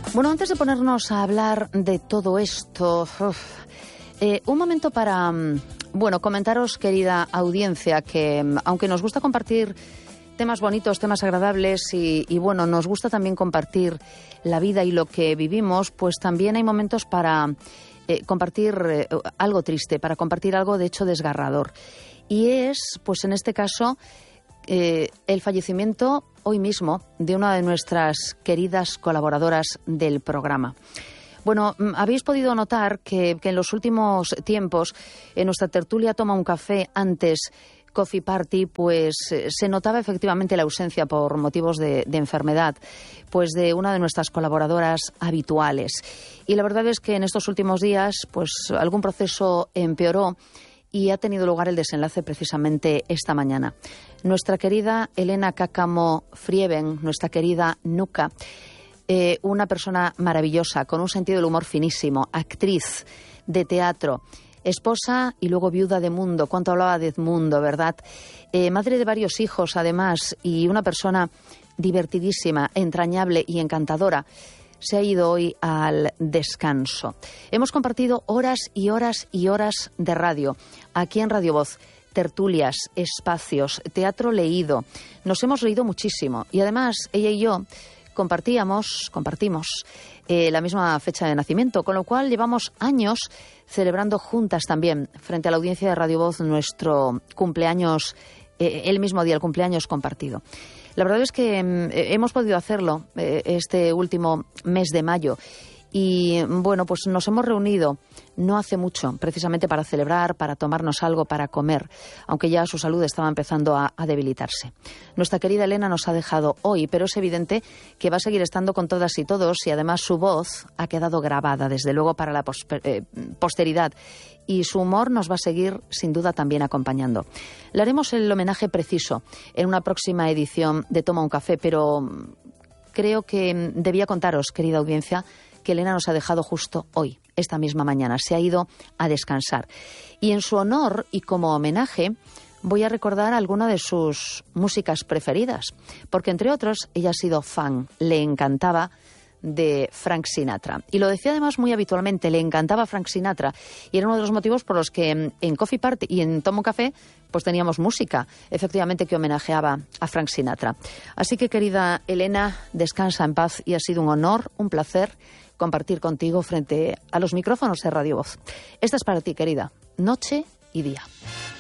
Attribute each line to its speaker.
Speaker 1: Bueno, antes de ponernos a hablar de todo esto, un momento para, comentaros, querida audiencia, que aunque nos gusta compartir temas bonitos, temas agradables y nos gusta también compartir la vida y lo que vivimos, pues también hay momentos para compartir algo triste, para compartir algo de hecho desgarrador. Y es, pues en este caso, el fallecimiento hoy mismo de una de nuestras queridas colaboradoras del programa. Bueno, habéis podido notar que en los últimos tiempos, en nuestra tertulia Toma un Café, antes Coffee Party, pues se notaba efectivamente la ausencia por motivos de enfermedad, pues de una de nuestras colaboradoras habituales. Y la verdad es que en estos últimos días, pues algún proceso empeoró y ha tenido lugar el desenlace precisamente esta mañana. Nuestra querida Elena Cáccamo Frieben, nuestra querida Nuca, una persona maravillosa, con un sentido del humor finísimo, actriz de teatro, esposa y luego viuda de Edmundo. Cuánto hablaba de Edmundo, ¿verdad? Madre de varios hijos, además, y una persona divertidísima, entrañable y encantadora. Se ha ido hoy al descanso. Hemos compartido horas y horas y horas de radio, aquí en Radio Voz, tertulias, espacios, teatro leído. Nos hemos reído muchísimo y además ella y yo compartimos la misma fecha de nacimiento, con lo cual llevamos años celebrando juntas también frente a la audiencia de Radio Voz nuestro cumpleaños, el mismo día, el cumpleaños compartido. La verdad es que hemos podido hacerlo este último mes de mayo y bueno, pues nos hemos reunido no hace mucho, precisamente para celebrar, para tomarnos algo, para comer, aunque ya su salud estaba empezando a debilitarse. Nuestra querida Elena nos ha dejado hoy, pero es evidente que va a seguir estando con todas y todos y además su voz ha quedado grabada, desde luego, para la posteridad. Y su humor nos va a seguir, sin duda, también acompañando. Le haremos el homenaje preciso en una próxima edición de Toma un Café, pero creo que debía contaros, querida audiencia, que Elena nos ha dejado justo hoy, esta misma mañana. Se ha ido a descansar. Y en su honor y como homenaje voy a recordar alguna de sus músicas preferidas, porque entre otros ella ha sido fan, le encantaba de Frank Sinatra. Y lo decía además muy habitualmente, le encantaba Frank Sinatra y era uno de los motivos por los que en Coffee Party y en Toma un Café pues teníamos música, efectivamente, que homenajeaba a Frank Sinatra. Así que, querida Elena, descansa en paz y ha sido un honor, un placer compartir contigo frente a los micrófonos de Radio Voz. Esta es para ti, querida, noche y día.